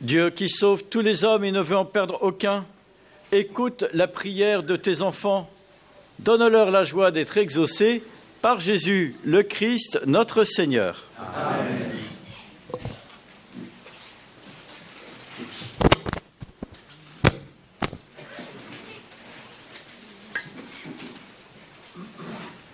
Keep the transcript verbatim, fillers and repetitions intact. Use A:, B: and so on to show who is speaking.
A: Dieu qui sauve tous les hommes et ne veut en perdre aucun, écoute la prière de tes enfants. Donne-leur la joie d'être exaucés par Jésus, le Christ, notre Seigneur.
B: Amen.